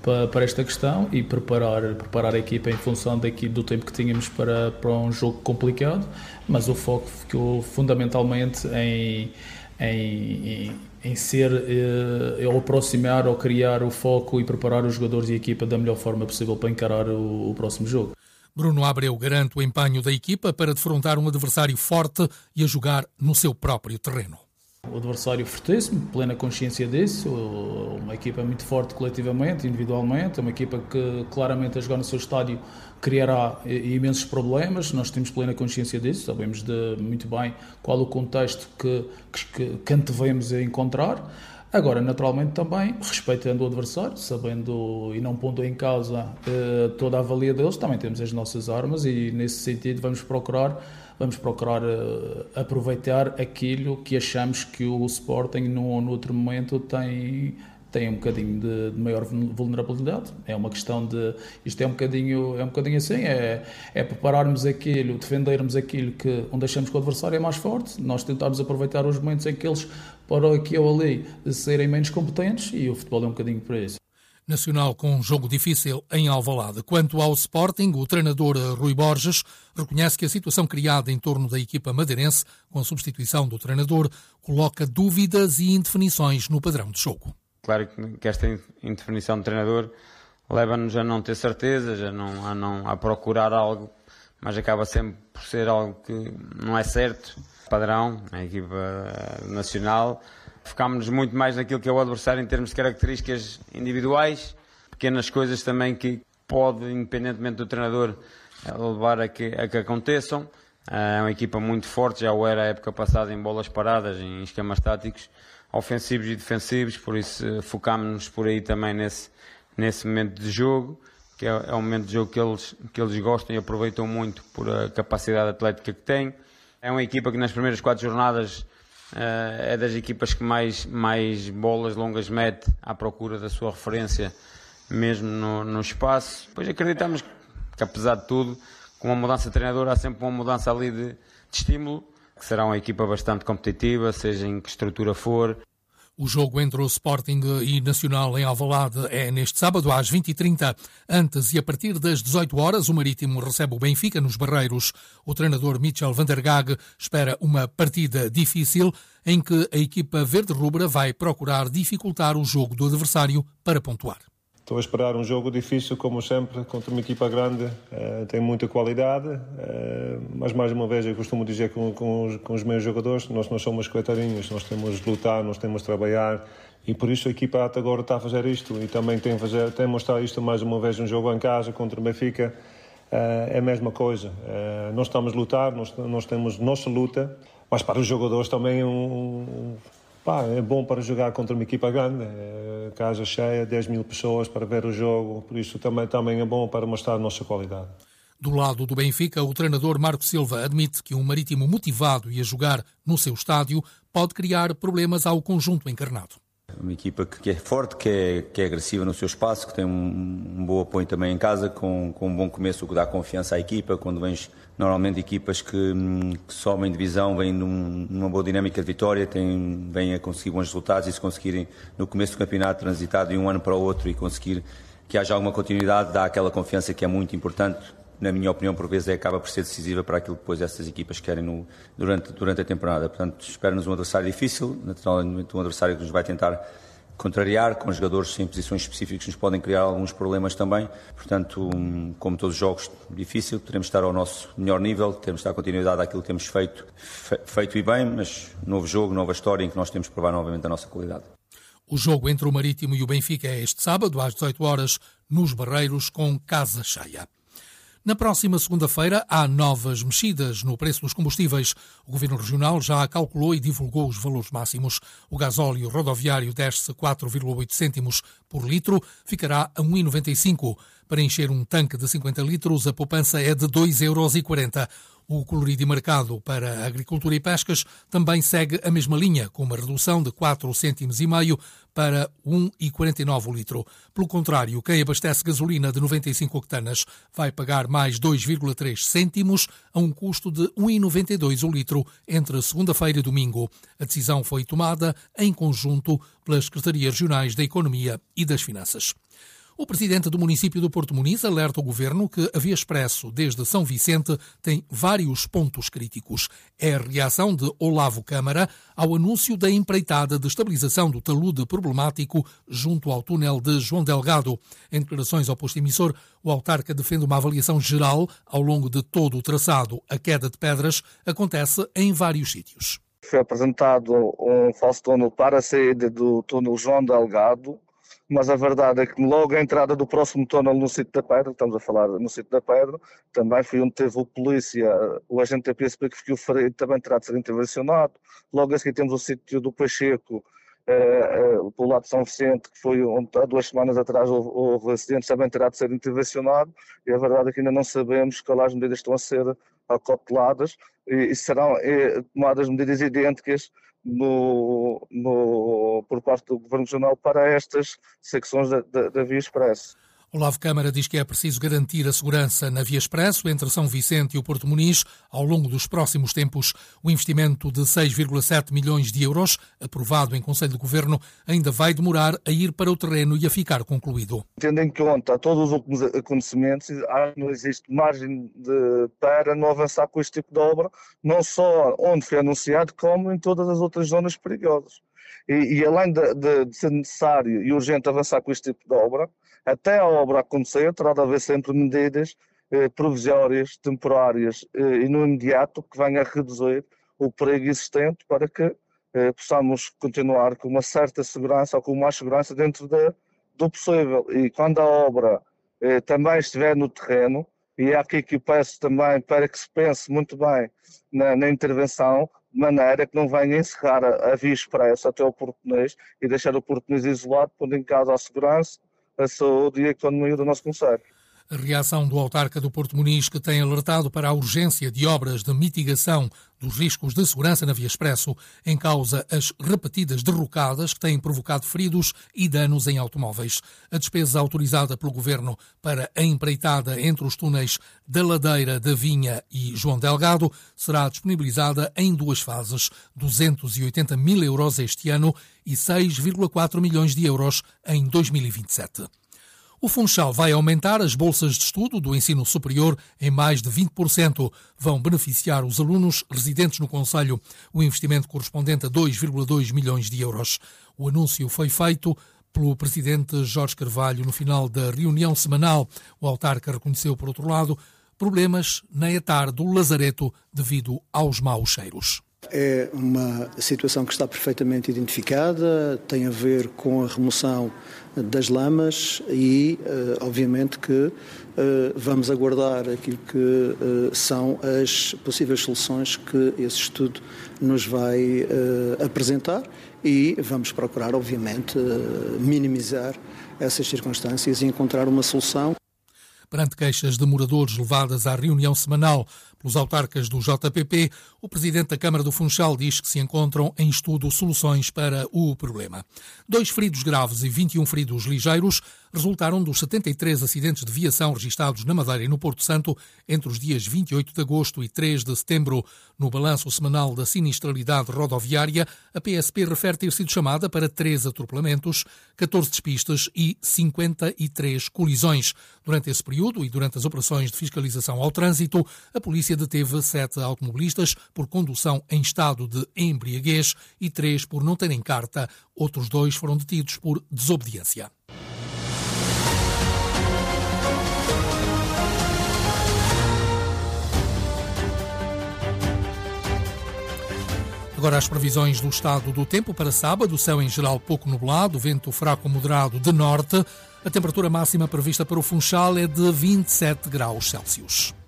para esta questão e preparar a equipa em função do tempo que tínhamos para um jogo complicado, mas o foco ficou fundamentalmente em ser, ou aproximar ou criar o foco e preparar os jogadores e a equipa da melhor forma possível para encarar o próximo jogo. Bruno Abreu garante o empenho da equipa para defrontar um adversário forte e a jogar no seu próprio terreno. O adversário fortíssimo, plena consciência disso, uma equipa muito forte coletivamente, individualmente, uma equipa que claramente a jogar no seu estádio criará imensos problemas, nós temos plena consciência disso, sabemos muito bem qual o contexto que antevemos a encontrar. Agora, naturalmente também, respeitando o adversário, sabendo e não pondo em causa toda a avalia deles, também temos as nossas armas e nesse sentido vamos procurar aproveitar aquilo que achamos que o Sporting no outro momento tem um bocadinho de maior vulnerabilidade. É uma questão de... Isto é um bocadinho assim, é prepararmos aquilo, defendermos aquilo onde achamos que o adversário é mais forte, nós tentarmos aproveitar os momentos em que eles, para aqui ou ali, serem menos competentes, e o futebol é um bocadinho para isso. Nacional com um jogo difícil em Alvalade. Quanto ao Sporting, o treinador Rui Borges reconhece que a situação criada em torno da equipa madeirense, com a substituição do treinador, coloca dúvidas e indefinições no padrão de jogo. Claro que esta indefinição do treinador leva-nos a não ter certezas, a procurar algo, mas acaba sempre por ser algo que não é certo. Padrão, a equipa nacional, focámos-nos muito mais naquilo que é o adversário em termos de características individuais, pequenas coisas também que pode, independentemente do treinador, levar a que aconteçam. É uma equipa muito forte, já o era a época passada em bolas paradas, em esquemas táticos, ofensivos e defensivos, por isso focámos-nos por aí também nesse momento de jogo, que é um momento de jogo que eles gostam e aproveitam muito por a capacidade atlética que têm. É uma equipa que nas primeiras 4 jornadas é das equipas que mais bolas longas mete à procura da sua referência, mesmo no espaço. Depois acreditamos que, apesar de tudo, com uma mudança de treinador, há sempre uma mudança ali de estímulo, que será uma equipa bastante competitiva, seja em que estrutura for. O jogo entre o Sporting e Nacional em Alvalade é neste sábado às 20h30. Antes e a partir das 18 horas, o Marítimo recebe o Benfica nos Barreiros. O treinador Michel van der Gaag espera uma partida difícil em que a equipa verde-rubra vai procurar dificultar o jogo do adversário para pontuar. Estou a esperar um jogo difícil, como sempre, contra uma equipa grande, tem muita qualidade, mas mais uma vez eu costumo dizer com os meus jogadores, nós não somos coitadinhos, nós temos de lutar, nós temos de trabalhar e por isso a equipa até agora está a fazer isto e também tem a mostrar isto mais uma vez um jogo em casa contra o Benfica, é a mesma coisa, nós estamos a lutar, nós temos nossa luta, mas para os jogadores também é bom para jogar contra uma equipa grande, casa cheia, 10 mil pessoas para ver o jogo, por isso também é bom para mostrar a nossa qualidade. Do lado do Benfica, o treinador Marco Silva admite que um Marítimo motivado e a jogar no seu estádio pode criar problemas ao conjunto encarnado. Uma equipa que é forte, que é agressiva no seu espaço, que tem um bom apoio também em casa, com um bom começo, o que dá confiança à equipa. Quando vens normalmente equipas que sobem divisão, vêm numa boa dinâmica de vitória, vêm a conseguir bons resultados e se conseguirem no começo do campeonato transitar de um ano para o outro e conseguir que haja alguma continuidade, dá aquela confiança que é muito importante. Na minha opinião, por vezes, acaba por ser decisiva para aquilo que depois essas equipas querem durante a temporada. Portanto, espero-nos um adversário difícil, naturalmente um adversário que nos vai tentar contrariar, com jogadores em posições específicas que nos podem criar alguns problemas também. Portanto, como todos os jogos, difícil, teremos de estar ao nosso melhor nível, teremos de dar continuidade àquilo que temos feito e bem, mas novo jogo, nova história em que nós temos de provar novamente a nossa qualidade. O jogo entre o Marítimo e o Benfica é este sábado, às 18 horas, nos Barreiros, com casa cheia. Na próxima segunda-feira há novas mexidas no preço dos combustíveis. O Governo Regional já calculou e divulgou os valores máximos. O gasóleo rodoviário desce 4,8 cêntimos por litro, ficará a 1,95. Para encher um tanque de 50 litros, a poupança é de 2,40 €. O colorido e marcado para a agricultura e pescas também segue a mesma linha, com uma redução de 4,5 cêntimos para 1,49 o litro. Pelo contrário, quem abastece gasolina de 95 octanas vai pagar mais 2,3 cêntimos a um custo de 1,92 o litro entre segunda-feira e domingo. A decisão foi tomada em conjunto pelas Secretarias Regionais da Economia e das Finanças. O presidente do município do Porto Muniz alerta o governo que a Via Expresso, desde São Vicente, tem vários pontos críticos. É a reação de Olavo Câmara ao anúncio da empreitada de estabilização do talude problemático junto ao túnel de João Delgado. Em declarações ao posto emissor, o autarca defende uma avaliação geral ao longo de todo o traçado. A queda de pedras acontece em vários sítios. Foi apresentado um falso túnel para a saída do túnel João Delgado, mas a verdade é que logo a entrada do próximo túnel no sítio da Pedra, estamos a falar no sítio da Pedra, também foi onde teve o agente da PSP que ficou ferido, também terá de ser intervencionado. Logo a seguir temos o sítio do Pacheco, pelo lado de São Vicente, que foi onde há 2 semanas atrás houve acidentes, também terá de ser intervencionado, e a verdade é que ainda não sabemos quais medidas estão a ser acauteladas e serão tomadas medidas idênticas por parte do Governo Regional para estas secções da Via Expresso. Olavo Câmara diz que é preciso garantir a segurança na Via Expresso entre São Vicente e o Porto Muniz ao longo dos próximos tempos. O investimento de 6,7 milhões de euros, aprovado em Conselho de Governo, ainda vai demorar a ir para o terreno e a ficar concluído. Tendo em conta todos os últimos acontecimentos, não existe margem para não avançar com este tipo de obra, não só onde foi anunciado, como em todas as outras zonas perigosas. E além de ser necessário e urgente avançar com este tipo de obra, até a obra acontecer, terá de haver sempre medidas provisórias, temporárias e no imediato que venham a reduzir o perigo existente para que possamos continuar com uma certa segurança ou com mais segurança dentro do possível. E quando a obra também estiver no terreno, e é aqui que eu peço também para que se pense muito bem na intervenção, de maneira que não venha encerrar a Via Expresso até o Porto Muniz e deixar o Porto Muniz isolado, pondo em causa a segurança, a saúde e a economia do nosso concelho. A reação do autarca do Porto Muniz, que tem alertado para a urgência de obras de mitigação dos riscos de segurança na Via Expresso, em causa as repetidas derrocadas que têm provocado feridos e danos em automóveis. A despesa autorizada pelo Governo para a empreitada entre os túneis da Ladeira, da Vinha e João Delgado será disponibilizada em 2 fases, 280 mil euros este ano e 6,4 milhões de euros em 2027. O Funchal vai aumentar as bolsas de estudo do ensino superior em mais de 20%. Vão beneficiar os alunos residentes no concelho. O investimento correspondente a 2,2 milhões de euros. O anúncio foi feito pelo presidente Jorge Carvalho no final da reunião semanal. O autarca reconheceu, por outro lado, problemas na ETAR do Lazareto devido aos maus cheiros. É uma situação que está perfeitamente identificada, tem a ver com a remoção das lamas e, obviamente, que vamos aguardar aquilo que são as possíveis soluções que esse estudo nos vai apresentar e vamos procurar, obviamente, minimizar essas circunstâncias e encontrar uma solução. Perante queixas de moradores levadas à reunião semanal pelos autarcas do JPP, o presidente da Câmara do Funchal diz que se encontram em estudo soluções para o problema. 2 feridos graves e 21 feridos ligeiros resultaram dos 73 acidentes de viação registados na Madeira e no Porto Santo entre os dias 28 de agosto e 3 de setembro. No balanço semanal da sinistralidade rodoviária, a PSP refere ter sido chamada para 13 atropelamentos, 14 despistas e 53 colisões. Durante esse período e durante as operações de fiscalização ao trânsito, a polícia deteve 7 automobilistas por condução em estado de embriaguez e 3 por não terem carta. Outros 2 foram detidos por desobediência. Agora as previsões do estado do tempo para sábado. O céu em geral pouco nublado, vento fraco moderado de norte. A temperatura máxima prevista para o Funchal é de 27 graus Celsius.